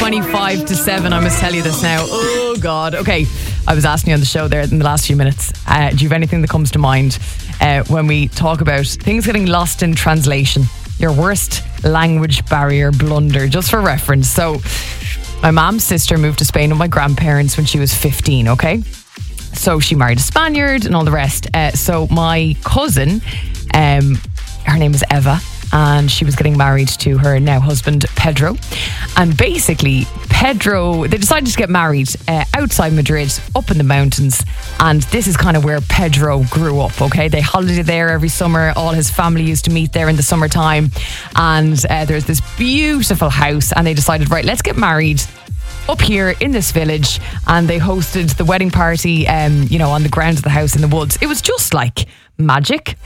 25 to 7. I must tell you this now. Oh, God. Okay. I was asking you on the show there in the last few minutes, do you have anything that comes to mind when we talk about things getting lost in translation? Your worst language barrier blunder, just for reference. So, my mom's sister moved to Spain with my grandparents when she was 15, okay? So, she married a Spaniard and all the rest. So, my cousin, her name is Eva, and she was getting married to her now husband Pedro. And basically Pedro, they decided to get married outside Madrid, up in the mountains, and this is kind of where Pedro grew up. Okay, they holidayed there every summer. All his family used to meet there in the summertime, and there's this beautiful house, and they decided, right, let's get married up here in this village. And they hosted the wedding party on the grounds of the house in the woods. It was just like magic.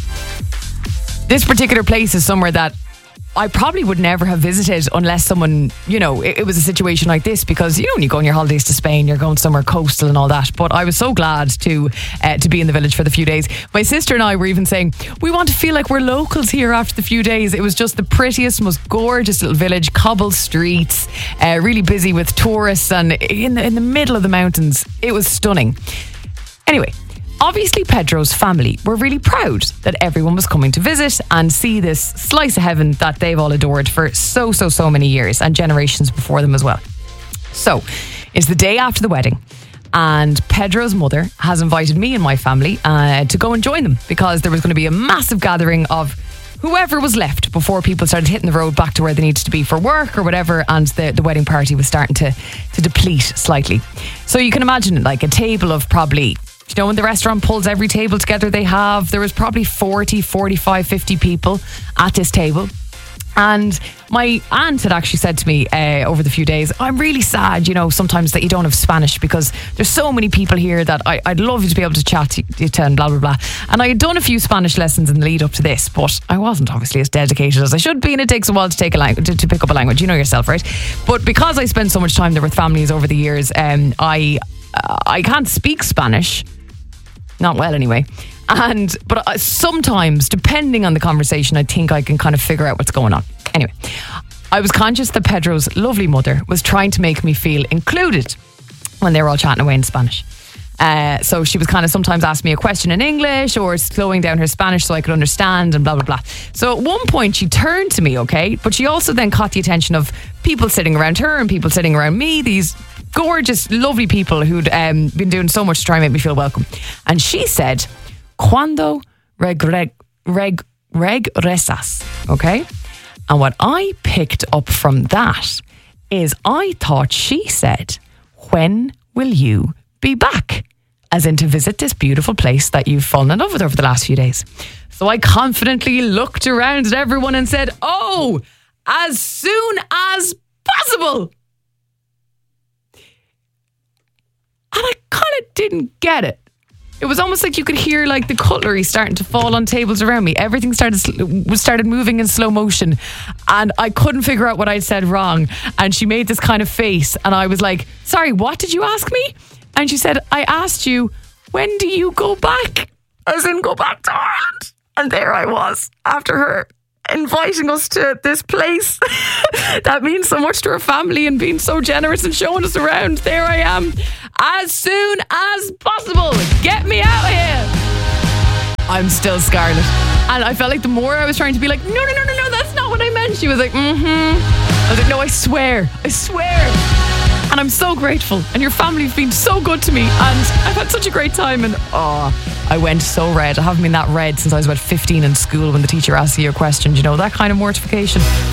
This particular place is somewhere that I probably would never have visited unless someone, it was a situation like this, because, when you go on your holidays to Spain, you're going somewhere coastal and all that. But I was so glad to be in the village for the few days. My sister and I were even saying, we want to feel like we're locals here after the few days. It was just the prettiest, most gorgeous little village, cobbled streets, really busy with tourists, and in the middle of the mountains. It was stunning. Anyway, obviously Pedro's family were really proud that everyone was coming to visit and see this slice of heaven that they've all adored for so many years, and generations before them as well. So it's the day after the wedding, and Pedro's mother has invited me and my family to go and join them, because there was going to be a massive gathering of whoever was left before people started hitting the road back to where they needed to be for work or whatever, and the wedding party was starting to deplete slightly. So you can imagine like a table of probably, when the restaurant pulls every table together they have, there was probably 40, 45, 50 people at this table. And my aunt had actually said to me over the few days, I'm really sad, sometimes that you don't have Spanish, because there's so many people here that I'd love you to be able to chat to you and blah, blah, blah. And I had done a few Spanish lessons in the lead up to this, but I wasn't obviously as dedicated as I should be, and it takes a while to pick up a language, you know yourself, right? But because I spend so much time there with families over the years, I can't speak Spanish. Not well anyway. But sometimes, depending on the conversation, I think I can kind of figure out what's going on. Anyway, I was conscious that Pedro's lovely mother was trying to make me feel included when they were all chatting away in Spanish. So she was kind of sometimes asking me a question in English, or slowing down her Spanish so I could understand, and blah, blah, blah. So at one point she turned to me, okay? But she also then caught the attention of people sitting around her and people sitting around me, these gorgeous, lovely people who'd been doing so much to try and make me feel welcome. And she said, "Cuando regresas?" Okay? And what I picked up from that is I thought she said, "When will you be back?" As in to visit this beautiful place that you've fallen in love with over the last few days. So I confidently looked around at everyone and said, "Oh, as soon as possible." And I kind of didn't get it. It was almost like you could hear like the cutlery starting to fall on tables around me. Everything started moving in slow motion, and I couldn't figure out what I'd said wrong. And she made this kind of face, and I was like, "Sorry, what did you ask me?" And she said, "I asked you, when do you go back?" As in go back to Ireland. And there I was, after her inviting us to this place that means so much to her family and being so generous and showing us around. There I am, as soon as possible. Get me out of here. I'm still scarlet. And I felt like the more I was trying to be like, no, that's not what I meant. She was like, I was like, no, I swear. And I'm so grateful. And your family have been so good to me. And I've had such a great time. And I went so red. I haven't been that red since I was about 15 in school when the teacher asked you a question. You know, that kind of mortification.